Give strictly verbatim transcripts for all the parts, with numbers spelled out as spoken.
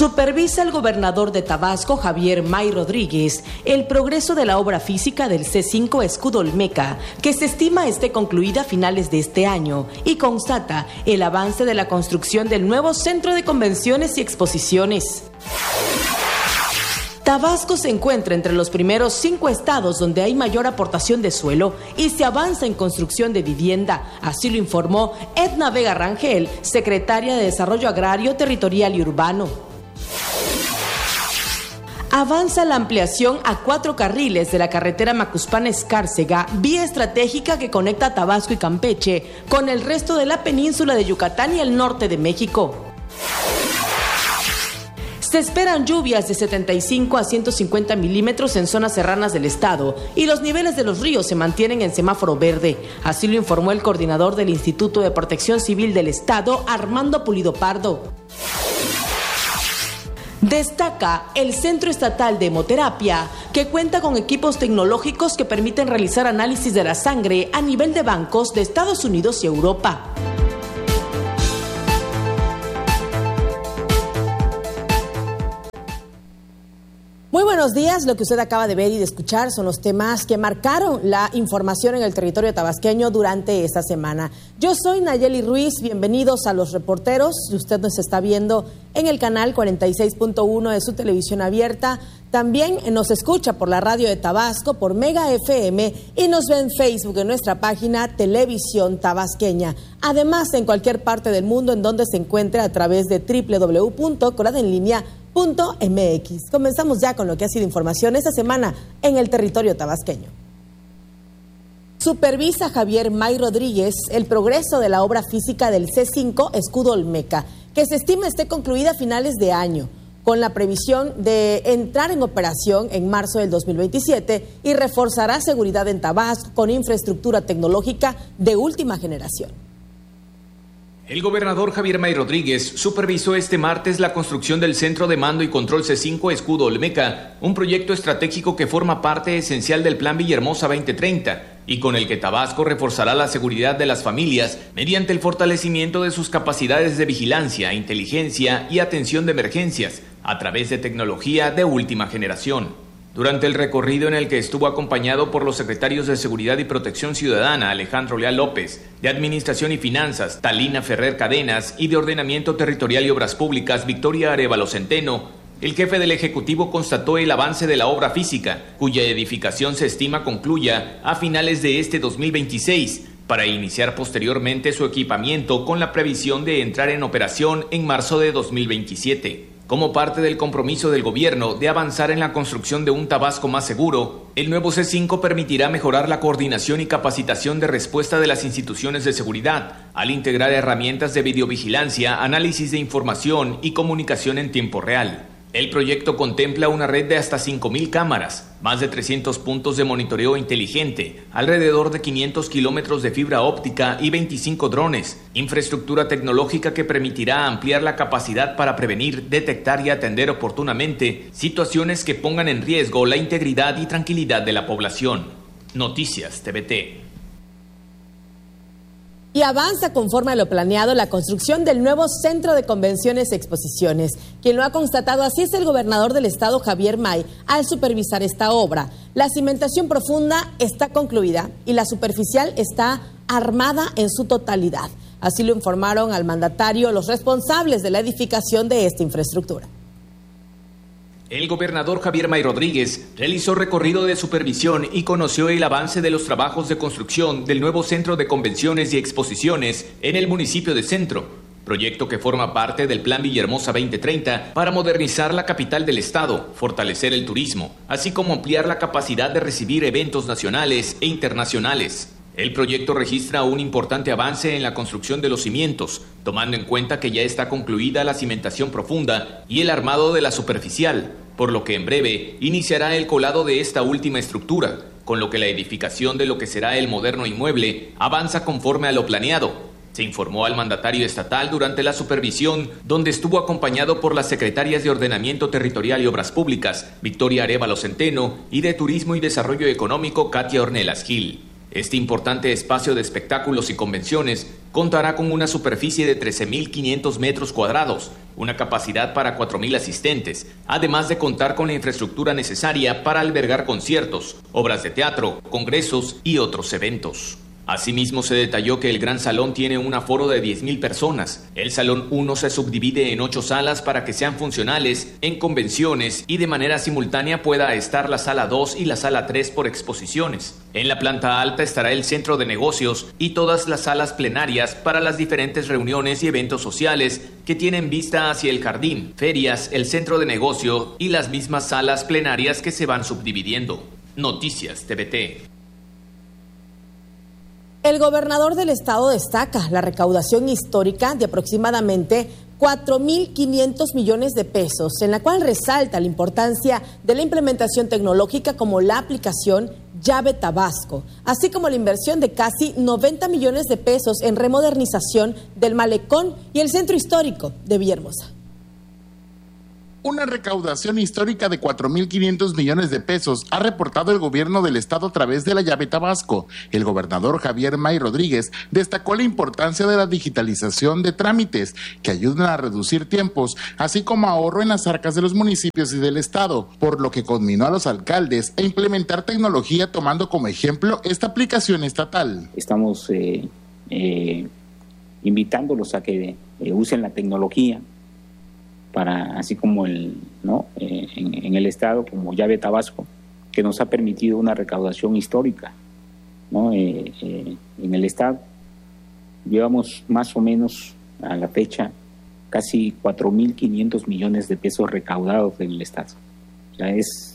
Supervisa el gobernador de Tabasco, Javier May Rodríguez, el progreso de la obra física del C cinco Escudo Olmeca, que se estima esté concluida a finales de este año, y constata el avance de la construcción del nuevo Centro de Convenciones y Exposiciones. Tabasco se encuentra entre los primeros cinco estados donde hay mayor aportación de suelo y se avanza en construcción de vivienda. Así lo informó Edna Vega Rangel, secretaria de Desarrollo Agrario, Territorial y Urbano. Avanza la ampliación a cuatro carriles de la carretera Macuspana-Escárcega, vía estratégica que conecta Tabasco y Campeche con el resto de la península de Yucatán y el norte de México. Se esperan lluvias de setenta y cinco a ciento cincuenta milímetros en zonas serranas del estado y los niveles de los ríos se mantienen en semáforo verde. Así lo informó el coordinador del Instituto de Protección Civil del Estado, Armando Pulido Pardo. Destaca el Centro Estatal de Hemoterapia, que cuenta con equipos tecnológicos que permiten realizar análisis de la sangre a nivel de bancos de Estados Unidos y Europa. Muy buenos días, lo que usted acaba de ver y de escuchar son los temas que marcaron la información en el territorio tabasqueño durante esta semana. Yo soy Nayeli Ruiz, bienvenidos a Los Reporteros. Usted nos está viendo en el canal cuarenta y seis punto uno de su televisión abierta. También nos escucha por la radio de Tabasco, por Mega F M, y nos ve en Facebook en nuestra página Televisión Tabasqueña. Además, en cualquier parte del mundo en donde se encuentre a través de doble u doble u doble u punto coradenlinea punto m x. Comenzamos ya con lo que ha sido información esta semana en el territorio tabasqueño. Supervisa Javier May Rodríguez el progreso de la obra física del C cinco Escudo Olmeca, que se estima esté concluida a finales de año, con la previsión de entrar en operación en marzo del dos mil veintisiete y reforzará seguridad en Tabasco con infraestructura tecnológica de última generación. El gobernador Javier May Rodríguez supervisó este martes la construcción del Centro de Mando y Control C cinco Escudo Olmeca, un proyecto estratégico que forma parte esencial del Plan Villahermosa veinte treinta y con el que Tabasco reforzará la seguridad de las familias mediante el fortalecimiento de sus capacidades de vigilancia, inteligencia y atención de emergencias a través de tecnología de última generación. Durante el recorrido en el que estuvo acompañado por los secretarios de Seguridad y Protección Ciudadana, Alejandro Leal López, de Administración y Finanzas, Talina Ferrer Cadenas, y de Ordenamiento Territorial y Obras Públicas, Victoria Arevalo Centeno, el jefe del Ejecutivo constató el avance de la obra física, cuya edificación se estima concluya a finales de este dos mil veintiséis, para iniciar posteriormente su equipamiento con la previsión de entrar en operación en marzo de dos mil veintisiete. Como parte del compromiso del gobierno de avanzar en la construcción de un Tabasco más seguro, el nuevo C cinco permitirá mejorar la coordinación y capacitación de respuesta de las instituciones de seguridad, al integrar herramientas de videovigilancia, análisis de información y comunicación en tiempo real. El proyecto contempla una red de hasta cinco mil cámaras, más de trescientos puntos de monitoreo inteligente, alrededor de quinientos kilómetros de fibra óptica y veinticinco drones, infraestructura tecnológica que permitirá ampliar la capacidad para prevenir, detectar y atender oportunamente situaciones que pongan en riesgo la integridad y tranquilidad de la población. Noticias T V T. Y avanza conforme a lo planeado la construcción del nuevo Centro de Convenciones y Exposiciones. Quien lo ha constatado así es el gobernador del estado, Javier May, al supervisar esta obra. La cimentación profunda está concluida y la superficial está armada en su totalidad. Así lo informaron al mandatario los responsables de la edificación de esta infraestructura. El gobernador Javier May Rodríguez realizó recorrido de supervisión y conoció el avance de los trabajos de construcción del nuevo Centro de Convenciones y Exposiciones en el municipio de Centro, proyecto que forma parte del Plan Villahermosa veinte treinta para modernizar la capital del estado, fortalecer el turismo, así como ampliar la capacidad de recibir eventos nacionales e internacionales. El proyecto registra un importante avance en la construcción de los cimientos, tomando en cuenta que ya está concluida la cimentación profunda y el armado de la superficial, por lo que en breve iniciará el colado de esta última estructura, con lo que la edificación de lo que será el moderno inmueble avanza conforme a lo planeado. Se informó al mandatario estatal durante la supervisión, donde estuvo acompañado por las secretarias de Ordenamiento Territorial y Obras Públicas, Victoria Arevalo Centeno, y de Turismo y Desarrollo Económico, Katia Ornelas Gil. Este importante espacio de espectáculos y convenciones contará con una superficie de trece mil quinientos metros cuadrados, una capacidad para cuatro mil asistentes, además de contar con la infraestructura necesaria para albergar conciertos, obras de teatro, congresos y otros eventos. Asimismo, se detalló que el Gran Salón tiene un aforo de diez mil personas. El Salón uno se subdivide en ocho salas para que sean funcionales en convenciones y de manera simultánea pueda estar la Sala dos y la Sala tres por exposiciones. En la planta alta estará el Centro de Negocios y todas las salas plenarias para las diferentes reuniones y eventos sociales que tienen vista hacia el jardín, ferias, el Centro de Negocio y las mismas salas plenarias que se van subdividiendo. Noticias T V T. El gobernador del estado destaca la recaudación histórica de aproximadamente cuatro mil quinientos millones de pesos, en la cual resalta la importancia de la implementación tecnológica como la aplicación Llave Tabasco, así como la inversión de casi noventa millones de pesos en remodernización del malecón y el centro histórico de Villahermosa. Una recaudación histórica de cuatro mil quinientos millones de pesos ha reportado el gobierno del estado a través de la Llave Tabasco. El gobernador Javier May Rodríguez destacó la importancia de la digitalización de trámites que ayudan a reducir tiempos, así como ahorro en las arcas de los municipios y del estado, por lo que conminó a los alcaldes a implementar tecnología tomando como ejemplo esta aplicación estatal. Estamos eh, eh, invitándolos a que eh, usen la tecnología para, así como el, ¿no? eh, en, en el estado, como Llave Tabasco, que nos ha permitido una recaudación histórica, ¿no? eh, eh, en el estado. Llevamos más o menos a la fecha casi cuatro mil quinientos millones de pesos recaudados en el estado. O sea, es,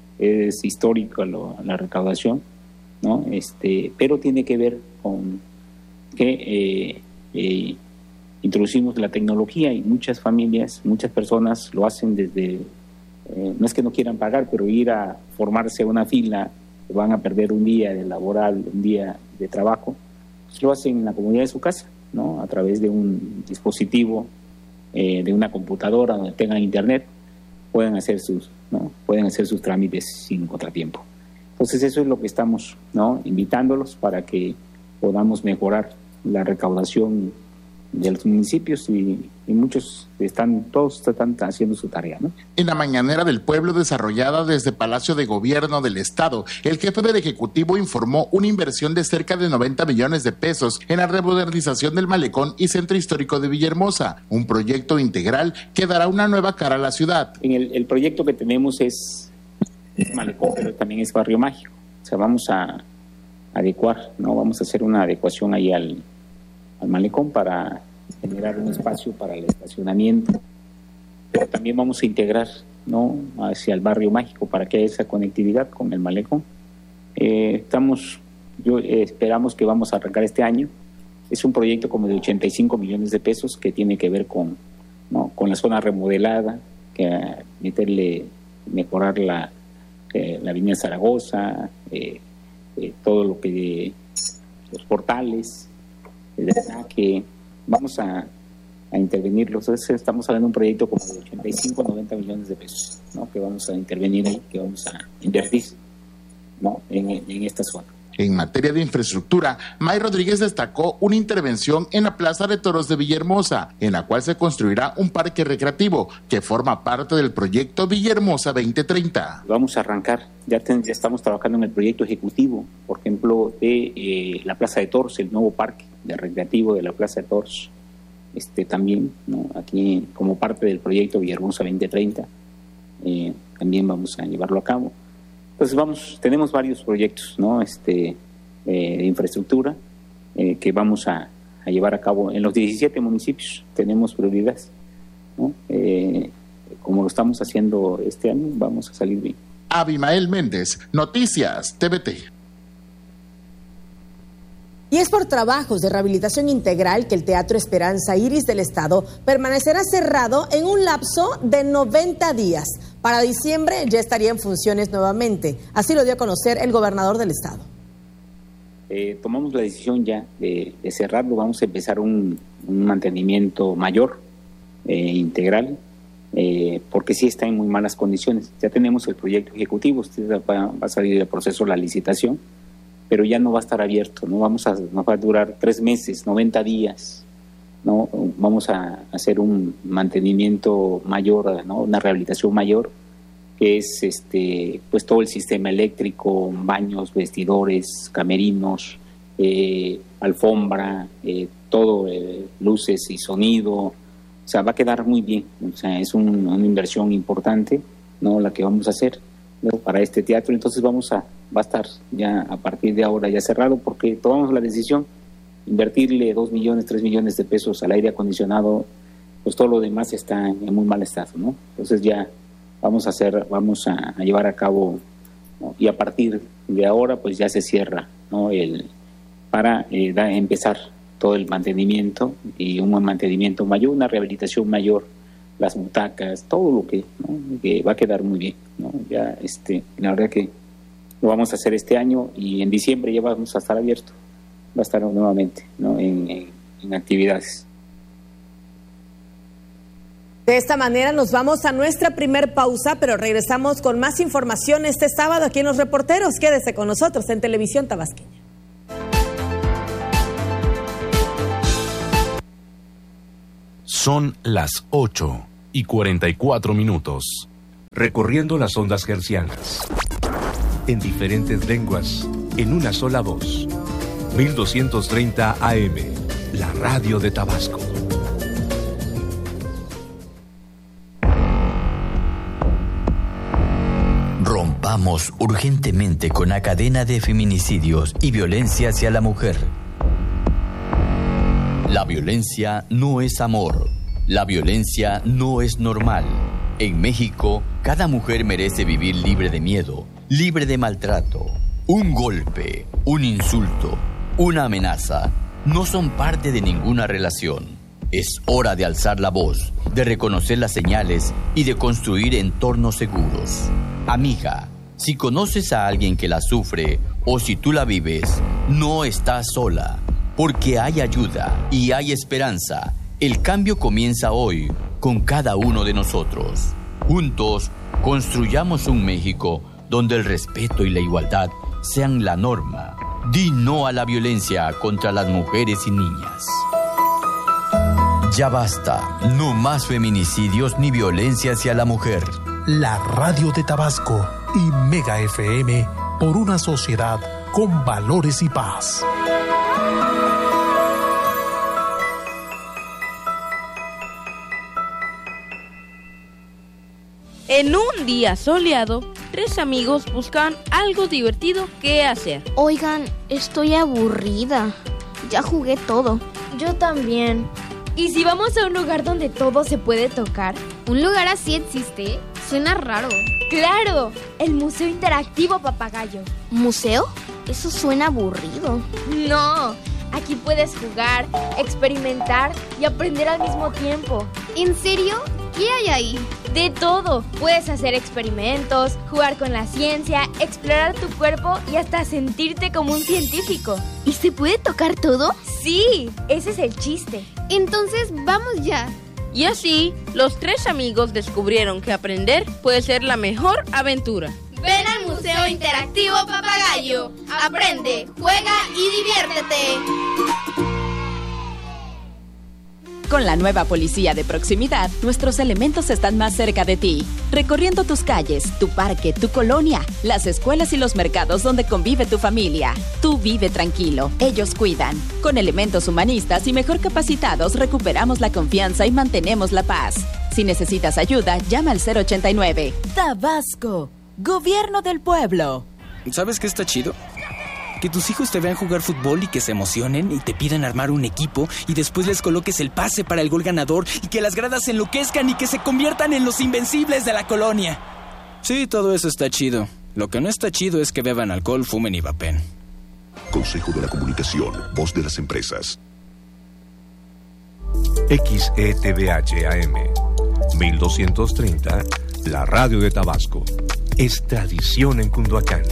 es histórico lo, la recaudación, ¿no? Este, pero tiene que ver con que eh, eh, introducimos la tecnología y muchas familias, muchas personas lo hacen desde, eh, no es que no quieran pagar, pero ir a formarse a una fila, van a perder un día de laboral, un día de trabajo, pues lo hacen en la comodidad de su casa, ¿no? A través de un dispositivo, eh, de una computadora donde tengan internet, pueden hacer sus, ¿no? Pueden hacer sus trámites sin contratiempo. Entonces eso es lo que estamos, ¿no? Invitándolos para que podamos mejorar la recaudación de los municipios y, y muchos están, todos están haciendo su tarea, ¿no? En la mañanera del pueblo desarrollada desde Palacio de Gobierno del Estado, el jefe del Ejecutivo informó una inversión de cerca de noventa millones de pesos en la remodernización del malecón y centro histórico de Villahermosa, un proyecto integral que dará una nueva cara a la ciudad. En el, el proyecto que tenemos es, es malecón, pero también es barrio mágico. O sea, vamos a adecuar, ¿no? Vamos a hacer una adecuación ahí al al malecón para generar un espacio para el estacionamiento, pero también vamos a integrar, ¿no? Hacia el barrio mágico para que haya esa conectividad con el malecón. Eh, estamos, yo eh, esperamos que vamos a arrancar este año. Es un proyecto como de ochenta y cinco millones de pesos que tiene que ver con, ¿no? Con la zona remodelada, que meterle, mejorar la, eh, la avenida Zaragoza, eh, eh, todo lo que de los portales, el drenaje, vamos a, a intervenirlos. Entonces estamos hablando de un proyecto como de ochenta y cinco, noventa millones de pesos, ¿no? Que vamos a intervenir ahí, que vamos a invertir, ¿no? en, en esta zona. En materia de infraestructura, May Rodríguez destacó una intervención en la Plaza de Toros de Villahermosa, en la cual se construirá un parque recreativo que forma parte del proyecto Villahermosa veinte treinta. Vamos a arrancar, ya, ten, ya estamos trabajando en el proyecto ejecutivo, por ejemplo, de eh, la Plaza de Toros, el nuevo parque de recreativo de la Plaza de Toros, este, también, ¿no? Aquí como parte del proyecto Villahermosa veinte treinta, eh, también vamos a llevarlo a cabo. Entonces vamos, tenemos varios proyectos, ¿no? Este, eh, de infraestructura eh, que vamos a, a llevar a cabo en los diecisiete municipios. Tenemos prioridades, ¿no? Eh, como lo estamos haciendo este año, vamos a salir bien. Abimael Méndez, Noticias T V T. Y es por trabajos de rehabilitación integral que el Teatro Esperanza Iris del Estado permanecerá cerrado en un lapso de noventa días. Para diciembre ya estaría en funciones nuevamente. Así lo dio a conocer el gobernador del Estado. Eh, tomamos la decisión ya de, de cerrarlo. Vamos a empezar un, un mantenimiento mayor, eh, integral, eh, porque sí está en muy malas condiciones. Ya tenemos el proyecto ejecutivo, usted va, va a salir del proceso de la licitación, pero ya no va a estar abierto, no vamos a, nos va a durar tres meses, noventa días, ¿no? Vamos a hacer un mantenimiento mayor, ¿no? Una rehabilitación mayor, que es este, pues todo el sistema eléctrico, baños, vestidores, camerinos, eh, alfombra, eh, todo, eh, luces y sonido. O sea, va a quedar muy bien. O sea, es un, una inversión importante, ¿no? La que vamos a hacer, ¿no? Para este teatro. Entonces vamos a, va a estar ya a partir de ahora ya cerrado, porque tomamos la decisión invertirle dos millones, tres millones de pesos al aire acondicionado, pues todo lo demás está en muy mal estado, ¿no? Entonces ya vamos a hacer, vamos a, a llevar a cabo, ¿no? Y a partir de ahora pues ya se cierra, ¿no? El para eh, da, empezar todo el mantenimiento y un mantenimiento mayor, una rehabilitación mayor, las butacas, todo lo que, ¿no? Que va a quedar muy bien, ¿no? Ya este, la verdad que lo vamos a hacer este año y en diciembre ya vamos a estar abiertos, va a estar nuevamente, ¿no? en, en, en actividades. De esta manera nos vamos a nuestra primer pausa, pero regresamos con más información este sábado aquí en Los Reporteros. Quédese con nosotros en Televisión Tabasqueña. Son las ocho y cuarenta y cuatro minutos. Recorriendo las ondas hercianas. En diferentes lenguas, en una sola voz. mil doscientos treinta A M, la radio de Tabasco. Rompamos urgentemente con la cadena de feminicidios y violencia hacia la mujer. La violencia no es amor. La violencia no es normal. En México, cada mujer merece vivir libre de miedo, libre de maltrato. Un golpe, un insulto, una amenaza no son parte de ninguna relación. Es hora de alzar la voz, de reconocer las señales y de construir entornos seguros. Amiga, si conoces a alguien que la sufre o si tú la vives, no estás sola, porque hay ayuda y hay esperanza. El cambio comienza hoy con cada uno de nosotros. Juntos, construyamos un México donde el respeto y la igualdad sean la norma. Di no a la violencia contra las mujeres y niñas. Ya basta, no más feminicidios ni violencia hacia la mujer. La radio de Tabasco y Mega F M por una sociedad con valores y paz. En un día soleado, tres amigos buscan algo divertido que hacer. Oigan, estoy aburrida. Ya jugué todo. Yo también. ¿Y si vamos a un lugar donde todo se puede tocar? ¿Un lugar así existe? Suena raro. ¡Claro! El Museo Interactivo Papagayo. ¿Museo? Eso suena aburrido. No, aquí puedes jugar, experimentar y aprender al mismo tiempo. ¿En serio? ¿Qué hay ahí? De todo. Puedes hacer experimentos, jugar con la ciencia, explorar tu cuerpo y hasta sentirte como un científico. ¿Y se puede tocar todo? Sí, ese es el chiste. Entonces, vamos ya. Y así, los tres amigos descubrieron que aprender puede ser la mejor aventura. Ven al Museo Interactivo Papagayo. Aprende, juega y diviértete. Con la nueva policía de proximidad, nuestros elementos están más cerca de ti, recorriendo tus calles, tu parque, tu colonia, las escuelas y los mercados donde convive tu familia. Tú vive tranquilo, ellos cuidan. Con elementos humanistas y mejor capacitados, recuperamos la confianza y mantenemos la paz. Si necesitas ayuda, llama al cero ochenta y nueve. Tabasco, Gobierno del Pueblo. ¿Sabes qué está chido? Que tus hijos te vean jugar fútbol y que se emocionen y te pidan armar un equipo y después les coloques el pase para el gol ganador y que las gradas se enloquezcan y que se conviertan en los invencibles de la colonia. Sí, todo eso está chido. Lo que no está chido es que beban alcohol, fumen y vapen. Consejo de la Comunicación, voz de las empresas. X E T V H A M mil doscientos treinta, la radio de Tabasco. Es tradición en Cunduacán.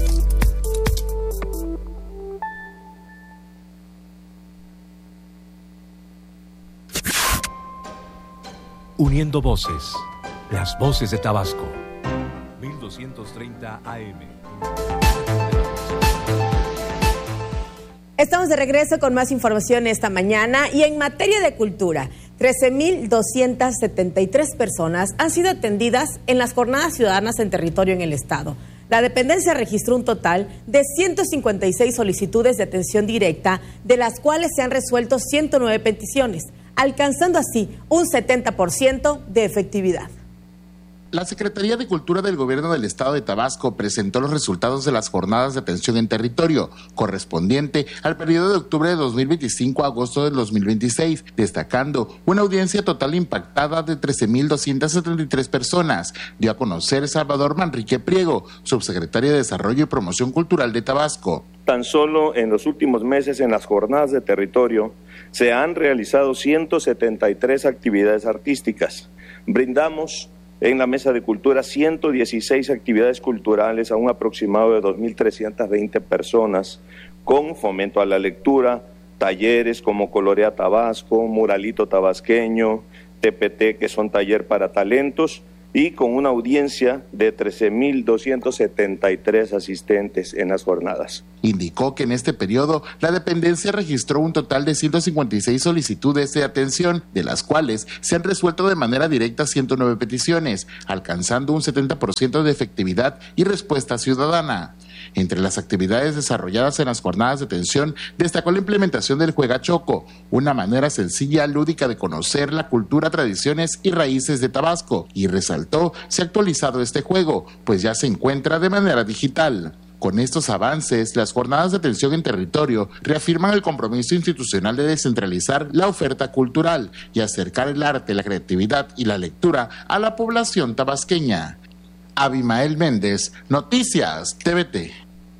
Uniendo voces, las voces de Tabasco. mil doscientos treinta A M. Estamos de regreso con más información esta mañana y en materia de cultura, trece mil doscientas setenta y tres personas han sido atendidas en las jornadas ciudadanas en territorio en el estado. La dependencia registró un total de ciento cincuenta y seis solicitudes de atención directa, de las cuales se han resuelto ciento nueve peticiones, alcanzando así un setenta por ciento de efectividad. La Secretaría de Cultura del Gobierno del Estado de Tabasco presentó los resultados de las jornadas de atención en territorio, correspondiente al periodo de octubre de dos mil veinticinco a agosto de dos mil veintiséis, destacando una audiencia total impactada de trece mil doscientas setenta y tres personas, dio a conocer Salvador Manrique Priego, subsecretario de Desarrollo y Promoción Cultural de Tabasco. Tan solo en los últimos meses en las jornadas de territorio se han realizado ciento setenta y tres actividades artísticas. Brindamos en la Mesa de Cultura ciento dieciséis actividades culturales a un aproximado de dos mil trescientas veinte personas, con fomento a la lectura, talleres como Colorea Tabasco, Muralito Tabasqueño, T P T, que son taller para talentos, y con una audiencia de trece mil doscientos setenta y tres asistentes en las jornadas. Indicó que en este periodo la dependencia registró un total de ciento cincuenta y seis solicitudes de atención, de las cuales se han resuelto de manera directa ciento nueve peticiones, alcanzando un setenta por ciento de efectividad y respuesta ciudadana. Entre las actividades desarrolladas en las jornadas de atención, destacó la implementación del Juega Choco, una manera sencilla, lúdica de conocer la cultura, tradiciones y raíces de Tabasco, y resaltó se ha actualizado este juego, pues ya se encuentra de manera digital. Con estos avances, las jornadas de atención en territorio reafirman el compromiso institucional de descentralizar la oferta cultural y acercar el arte, la creatividad y la lectura a la población tabasqueña. Abimael Méndez, Noticias T V T.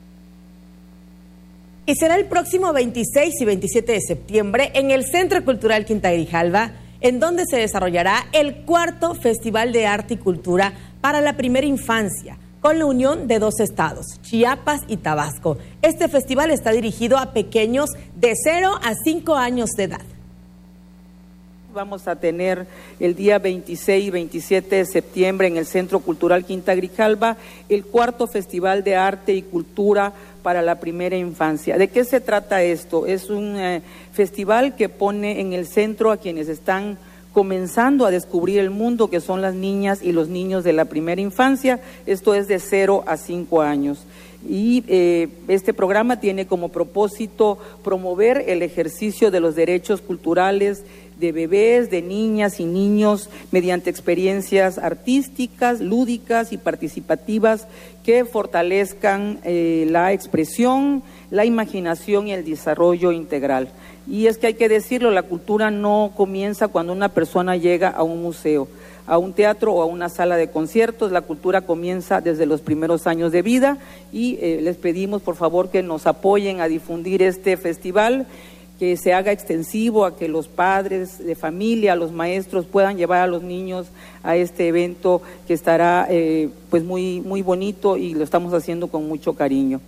Y será el próximo veintiséis y veintisiete de septiembre en el Centro Cultural Quinta Grijalva, en donde se desarrollará el cuarto Festival de Arte y Cultura para la Primera Infancia, con la unión de dos estados, Chiapas y Tabasco. Este festival está dirigido a pequeños de cero a cinco años de edad. Vamos a tener el día veintiséis y veintisiete de septiembre en el Centro Cultural Quinta Grijalva el cuarto Festival de Arte y Cultura para la Primera Infancia. ¿De qué se trata esto? Es un eh, festival que pone en el centro a quienes están comenzando a descubrir el mundo, que son las niñas y los niños de la primera infancia. Esto es de cero a cinco años. Y eh, este programa tiene como propósito promover el ejercicio de los derechos culturales de bebés, de niñas y niños mediante experiencias artísticas, lúdicas y participativas que fortalezcan eh, la expresión, la imaginación y el desarrollo integral. Y es que hay que decirlo, la cultura no comienza cuando una persona llega a un museo, a un teatro o a una sala de conciertos. La cultura comienza desde los primeros años de vida y eh, les pedimos por favor que nos apoyen a difundir este festival, que se haga extensivo a que los padres de familia, los maestros puedan llevar a los niños a este evento que estará eh, pues muy, muy bonito y lo estamos haciendo con mucho cariño.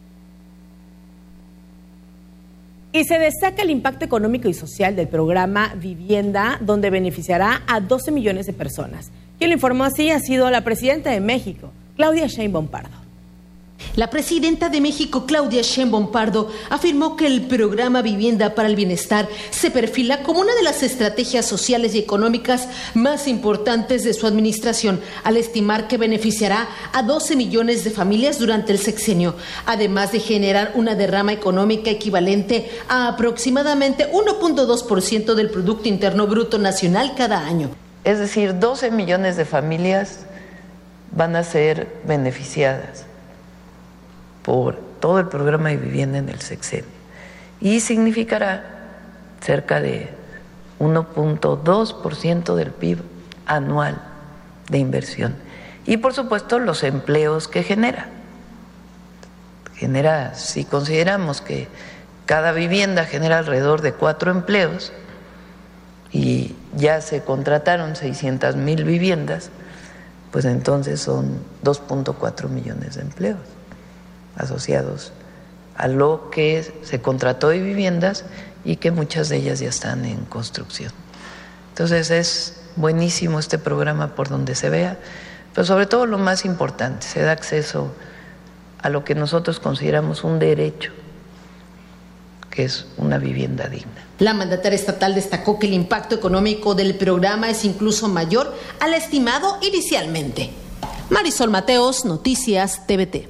Y se destaca el impacto económico y social del programa Vivienda, donde beneficiará a doce millones de personas. Quien lo informó así ha sido la presidenta de México, Claudia Sheinbaum Pardo. La presidenta de México, Claudia Sheinbaum Pardo, afirmó que el programa Vivienda para el Bienestar se perfila como una de las estrategias sociales y económicas más importantes de su administración, al estimar que beneficiará a doce millones de familias durante el sexenio, además de generar una derrama económica equivalente a aproximadamente uno punto dos por ciento del Producto Interno Bruto Nacional cada año. Es decir, doce millones de familias van a ser beneficiadas por todo el programa de vivienda en el sexenio y significará cerca de uno punto dos por ciento del P I B anual de inversión y por supuesto los empleos que genera. Genera, si consideramos que cada vivienda genera alrededor de cuatro empleos y ya se contrataron seiscientas mil viviendas, pues entonces son dos punto cuatro millones de empleos asociados a lo que se contrató de viviendas y que muchas de ellas ya están en construcción. Entonces es buenísimo este programa por donde se vea, pero sobre todo lo más importante, se da acceso a lo que nosotros consideramos un derecho que es una vivienda digna. La mandataria estatal destacó que el impacto económico del programa es incluso mayor al estimado inicialmente. Marisol Mateos, Noticias T V T.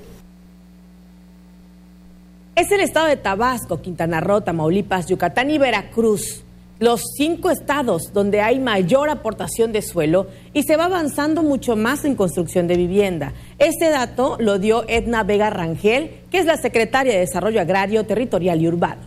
Es el estado de Tabasco, Quintana Roo, Tamaulipas, Yucatán y Veracruz, los cinco estados donde hay mayor aportación de suelo y se va avanzando mucho más en construcción de vivienda. Este dato lo dio Edna Vega Rangel, que es la secretaria de Desarrollo Agrario, Territorial y Urbano.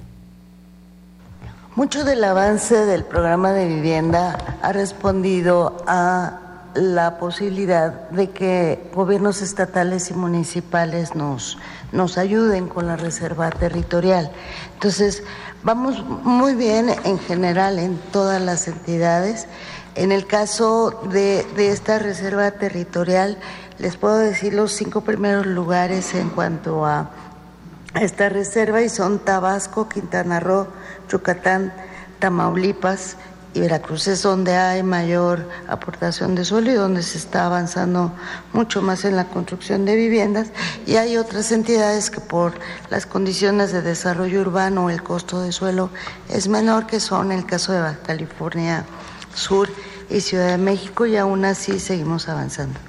Mucho del avance del programa de vivienda ha respondido a la posibilidad de que gobiernos estatales y municipales nos, nos ayuden con la reserva territorial. Entonces, vamos muy bien en general en todas las entidades. En el caso de, de esta reserva territorial, les puedo decir los cinco primeros lugares en cuanto a esta reserva, y son Tabasco, Quintana Roo, Yucatán, Tamaulipas y Veracruz. Es donde hay mayor aportación de suelo y donde se está avanzando mucho más en la construcción de viviendas, y hay otras entidades que por las condiciones de desarrollo urbano el costo de suelo es menor, que son el caso de Baja California Sur y Ciudad de México, y aún así seguimos avanzando.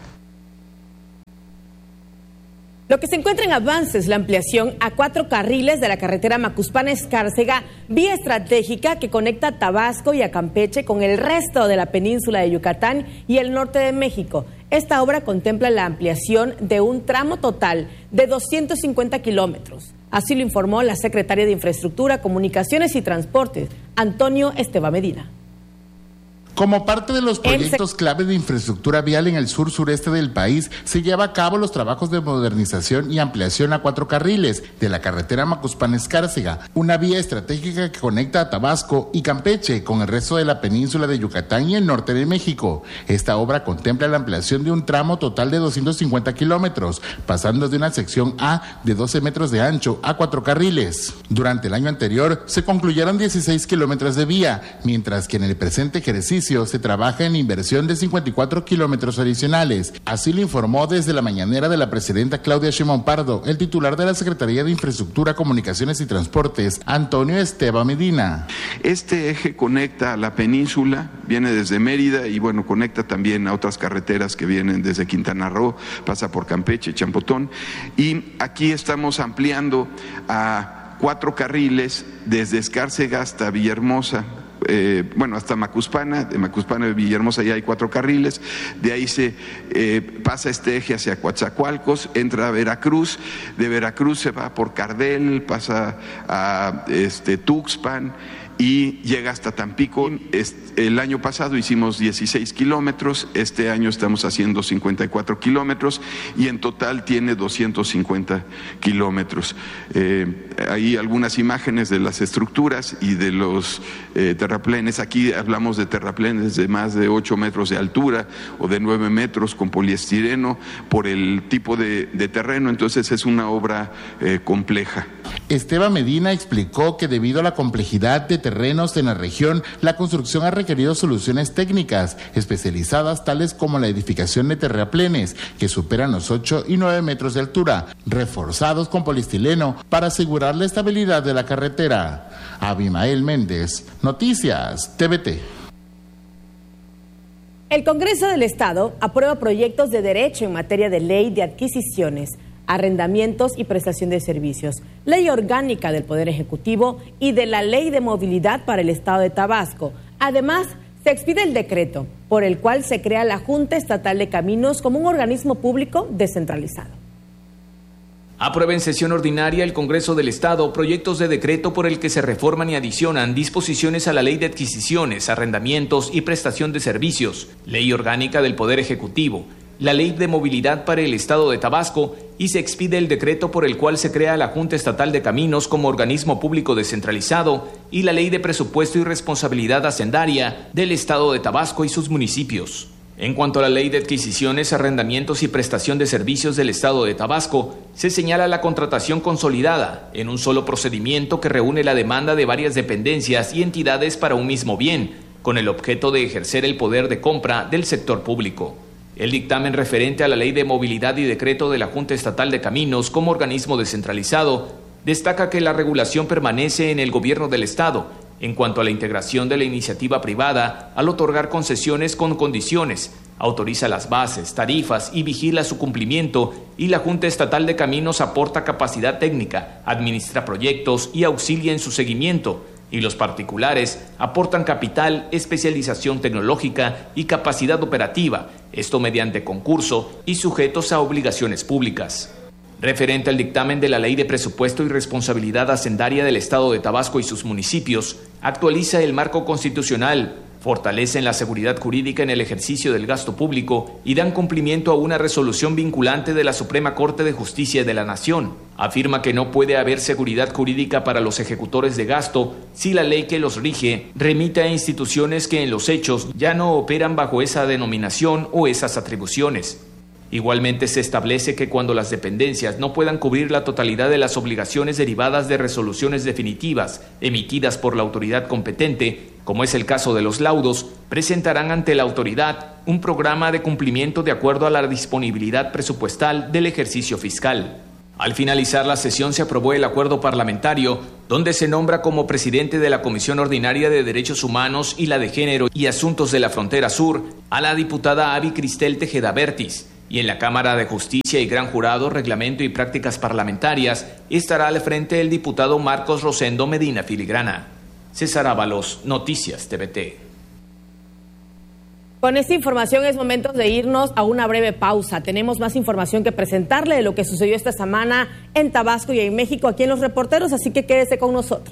Lo que se encuentra en avance es la ampliación a cuatro carriles de la carretera Macuspana-Escárcega, vía estratégica que conecta a Tabasco y a Campeche con el resto de la península de Yucatán y el norte de México. Esta obra contempla la ampliación de un tramo total de doscientos cincuenta kilómetros. Así lo informó la secretaria de Infraestructura, Comunicaciones y Transportes, Antonio Esteban Medina. Como parte de los proyectos clave de infraestructura vial en el sur-sureste del país, se lleva a cabo los trabajos de modernización y ampliación a cuatro carriles de la carretera Macuspana-Escárcega, una vía estratégica que conecta a Tabasco y Campeche con el resto de la península de Yucatán y el norte de México. Esta obra contempla la ampliación de un tramo total de doscientos cincuenta kilómetros, pasando de una sección A de doce metros de ancho a cuatro carriles. Durante el año anterior se concluyeron dieciséis kilómetros de vía, mientras que en el presente ejercicio se trabaja en inversión de cincuenta y cuatro kilómetros adicionales. Así lo informó desde la mañanera de la presidenta Claudia Sheinbaum Pardo, el titular de la Secretaría de Infraestructura, Comunicaciones y Transportes, Antonio Esteban Medina. Este eje conecta a la península, viene desde Mérida y bueno, conecta también a otras carreteras que vienen desde Quintana Roo, pasa por Campeche, Champotón, y aquí estamos ampliando a cuatro carriles desde Escárcega hasta Villahermosa. Eh, bueno, hasta Macuspana, de Macuspana a Villahermosa ya hay cuatro carriles, de ahí se eh, pasa este eje hacia Coatzacoalcos, entra a Veracruz, de Veracruz se va por Cardel, pasa a este, Tuxpan y llega hasta Tampico. El año pasado hicimos dieciséis kilómetros, este año estamos haciendo cincuenta y cuatro kilómetros y en total tiene doscientos cincuenta kilómetros. Eh, hay algunas imágenes de las estructuras y de los eh, terraplenes. Aquí hablamos de terraplenes de más de ocho metros de altura o de nueve metros con poliestireno por el tipo de, de terreno, entonces es una obra eh, compleja. Esteban Medina explicó que debido a la complejidad de terrenos en la región, la construcción ha requerido soluciones técnicas especializadas tales como la edificación de terraplenes que superan los ocho y nueve metros de altura, reforzados con poliestileno para asegurar la estabilidad de la carretera. Abimael Méndez, Noticias T V T. El Congreso del Estado aprueba proyectos de derecho en materia de ley de adquisiciones, arrendamientos y prestación de servicios, ley orgánica del Poder Ejecutivo y de la Ley de Movilidad para el Estado de Tabasco. Además, se expide el decreto por el cual se crea la Junta Estatal de Caminos como un organismo público descentralizado. Aprueba en sesión ordinaria el Congreso del Estado proyectos de decreto por el que se reforman y adicionan disposiciones a la Ley de Adquisiciones, Arrendamientos y Prestación de Servicios, Ley Orgánica del Poder Ejecutivo, la Ley de Movilidad para el Estado de Tabasco y se expide el decreto por el cual se crea la Junta Estatal de Caminos como organismo público descentralizado y la Ley de Presupuesto y Responsabilidad Hacendaria del Estado de Tabasco y sus municipios. En cuanto a la Ley de Adquisiciones, Arrendamientos y Prestación de Servicios del Estado de Tabasco, se señala la contratación consolidada en un solo procedimiento que reúne la demanda de varias dependencias y entidades para un mismo bien, con el objeto de ejercer el poder de compra del sector público. El dictamen referente a la Ley de Movilidad y decreto de la Junta Estatal de Caminos como organismo descentralizado destaca que la regulación permanece en el gobierno del Estado en cuanto a la integración de la iniciativa privada al otorgar concesiones con condiciones, autoriza las bases, tarifas y vigila su cumplimiento, y la Junta Estatal de Caminos aporta capacidad técnica, administra proyectos y auxilia en su seguimiento, y los particulares aportan capital, especialización tecnológica y capacidad operativa, esto mediante concurso y sujetos a obligaciones públicas. Referente al dictamen de la Ley de Presupuesto y Responsabilidad Hacendaria del Estado de Tabasco y sus municipios, actualiza el marco constitucional, fortalecen la seguridad jurídica en el ejercicio del gasto público y dan cumplimiento a una resolución vinculante de la Suprema Corte de Justicia de la Nación. Afirma que no puede haber seguridad jurídica para los ejecutores de gasto si la ley que los rige remite a instituciones que en los hechos ya no operan bajo esa denominación o esas atribuciones. Igualmente se establece que cuando las dependencias no puedan cubrir la totalidad de las obligaciones derivadas de resoluciones definitivas emitidas por la autoridad competente, como es el caso de los laudos, presentarán ante la autoridad un programa de cumplimiento de acuerdo a la disponibilidad presupuestal del ejercicio fiscal. Al finalizar la sesión se aprobó el acuerdo parlamentario, donde se nombra como presidente de la Comisión Ordinaria de Derechos Humanos y la de Género y Asuntos de la Frontera Sur a la diputada Avi Cristel Tejeda Bertis. Y en la Cámara de Justicia y Gran Jurado, Reglamento y Prácticas Parlamentarias estará al frente el diputado Marcos Rosendo Medina Filigrana. César Ábalos, Noticias T V T. Con esta información es momento de irnos a una breve pausa. Tenemos más información que presentarle de lo que sucedió esta semana en Tabasco y en México aquí en Los Reporteros, así que quédese con nosotros.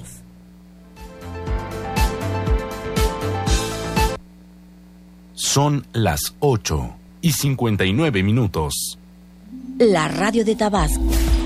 Son las ocho y cincuenta y nueve minutos. La Radio de Tabasco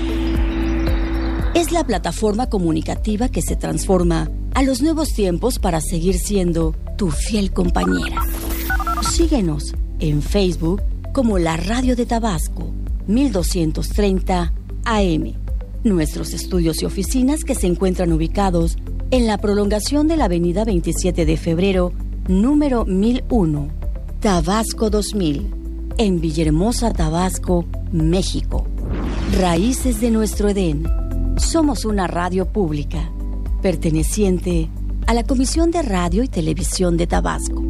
es la plataforma comunicativa que se transforma a los nuevos tiempos para seguir siendo tu fiel compañera. Síguenos en Facebook como la Radio de Tabasco mil doscientos treinta A M. Nuestros estudios y oficinas que se encuentran ubicados en la prolongación de la avenida veintisiete de febrero, número mil uno, Tabasco dos mil. En Villahermosa, Tabasco, México. Raíces de nuestro Edén. Somos una radio pública, perteneciente a la Comisión de Radio y Televisión de Tabasco.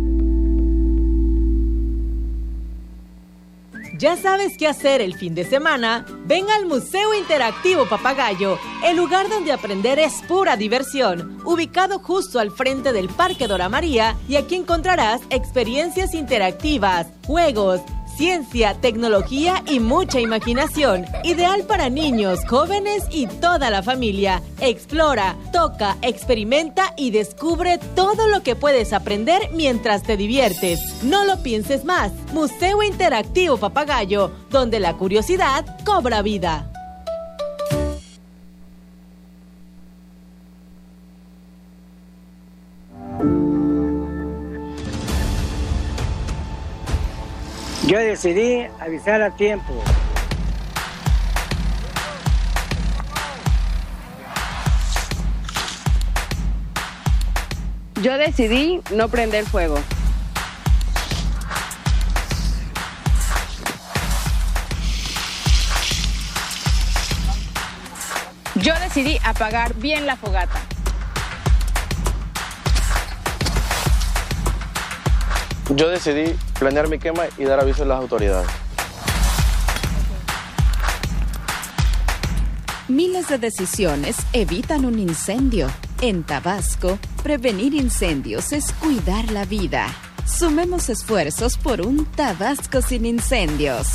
¿Ya sabes qué hacer el fin de semana? Ven al Museo Interactivo Papagayo, el lugar donde aprender es pura diversión, ubicado justo al frente del Parque Dora María, y aquí encontrarás experiencias interactivas, juegos, ciencia, tecnología y mucha imaginación. Ideal para niños, jóvenes y toda la familia. Explora, toca, experimenta y descubre todo lo que puedes aprender mientras te diviertes. No lo pienses más. Museo Interactivo Papagayo, donde la curiosidad cobra vida. Yo decidí avisar a tiempo. Yo decidí no prender fuego. Yo decidí apagar bien la fogata. Yo decidí planear mi quema y dar aviso a las autoridades. Miles de decisiones evitan un incendio. En Tabasco, prevenir incendios es cuidar la vida. Sumemos esfuerzos por un Tabasco sin incendios.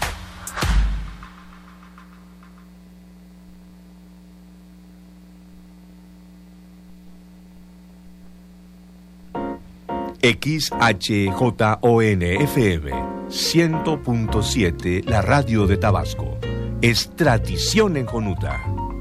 X H J O N F M cien punto siete, la radio de Tabasco. Es tradición en Jonuta.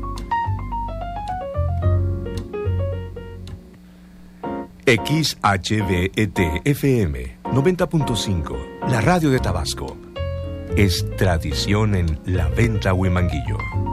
X H V E T F M noventa punto cinco, la radio de Tabasco. Es tradición en La Venta Huimanguillo.